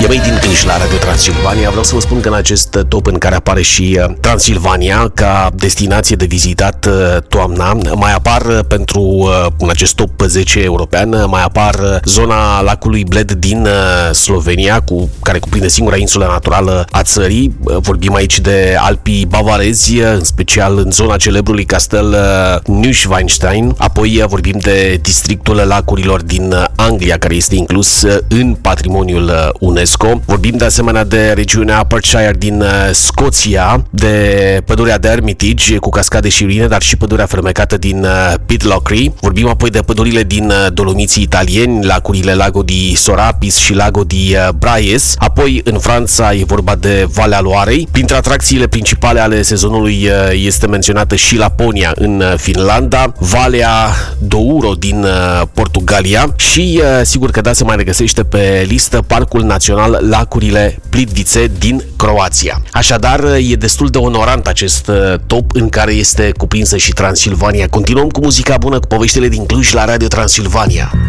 E mai din Cluj la Radio Transilvania. Vreau să vă spun că în acest top în care apare și Transilvania ca destinație de vizitat toamna, mai apar pentru în acest top 10 european, mai apar zona lacului Bled din Slovenia, care cuprinde singura insulă naturală a țării. Vorbim aici de Alpii bavarezi, în special în zona celebrului castel Neuschwanstein. Apoi vorbim de districtul lacurilor din Anglia, care este inclus în patrimoniul UNESCO. Vorbim de asemenea de regiunea Perthshire din Scoția, de pădurea de Hermitage cu cascade și ruine, dar și pădurea fermecată din Pitlochry. Vorbim apoi de pădurile din Dolomiții italieni, lacurile Lago di Sorapis și Lago di Braies. Apoi în Franța e vorba de Valea Loarei. Printre atracțiile principale ale sezonului este menționată și Laponia în Finlanda, Valea Douro din Portugalia și sigur că se mai regăsește pe listă Parcul Național Lacurile Plitvice din Croația. Așadar, e destul de onorant acest top în care este cuprinsă și Transilvania. Continuăm cu muzica bună, cu poveștile din Cluj la Radio Transilvania.